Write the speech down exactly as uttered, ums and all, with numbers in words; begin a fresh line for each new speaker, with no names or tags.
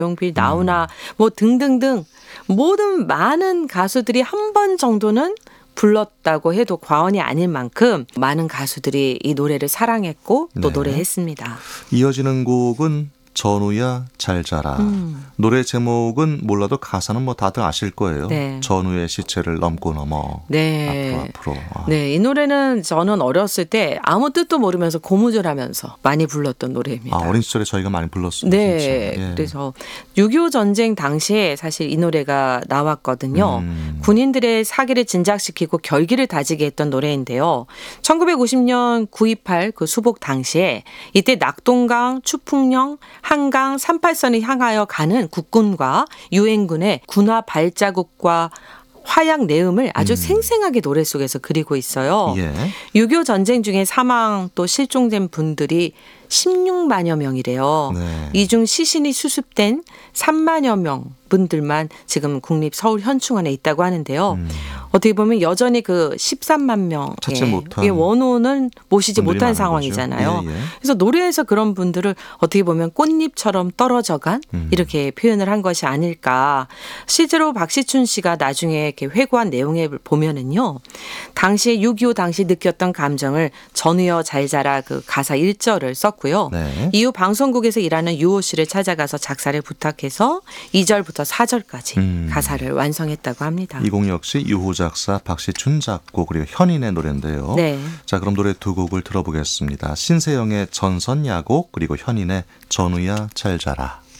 조용필, 나훈아 뭐 등등등 모든 많은 가수들이 한 번 정도는 불렀다고 해도 과언이 아닐 만큼 많은 가수들이 이 노래를 사랑했고 또
네.
노래했습니다.
이어지는 곡은 전우야 잘 자라.
음.
노래 제목은 몰라도 가사는 뭐 다들 아실 거예요.
네.
전우의 시체를 넘고 넘어.
네.
앞으로 앞으로. 아.
네, 이 노래는 저는 어렸을 때 아무 뜻도 모르면서 고무줄하면서 많이 불렀던 노래입니다.
아, 어린 시절에 저희가 많이 불렀습니다.
네,
진짜. 예.
그래서 육이오 전쟁 당시에 사실 이 노래가 나왔거든요.
음.
군인들의 사기를 진작시키고 결기를 다지게 했던 노래인데요. 천구백오십 년 구이팔 그 수복 당시에 이때 낙동강, 추풍령, 한강, 삼팔선을 향하여 가는 국군과 유엔군의 군화 발자국과 화약 내음을 아주
음.
생생하게 노래 속에서 그리고 있어요.
예.
육이오 전쟁 중에 사망 또 실종된 분들이 십육만여 명이래요.
네.
이 중 시신이 수습된 삼만여 명 분들만 지금 국립서울현충원에 있다고 하는데요.
음.
어떻게 보면 여전히 그 십삼만
찾지
명의
못한
원호는 모시지
분들이
못한
많은
상황이잖아요.
거죠. 예, 예.
그래서 노래에서 그런 분들을 어떻게 보면 꽃잎처럼 떨어져간
음.
이렇게 표현을 한 것이 아닐까. 실제로 박시춘 씨가 나중에 이렇게 회고한 내용에 보면은요. 당시 육이오 당시 느꼈던 감정을 전우여 잘 자라 그 가사 일 절을 썼고요.
네.
이후 방송국에서 일하는 유호 씨를 찾아가서 작사를 부탁해서 이 절부터 사 절까지
음.
가사를 완성했다고 합니다.
이 곡 역시 유호 작사, 박시춘 작곡 그리고 현인의 노래인데요.
네.
자, 그럼 노래 두 곡을 들어보겠습니다. 신세영의 전선 야곡 그리고 현인의 전우야 잘 자라.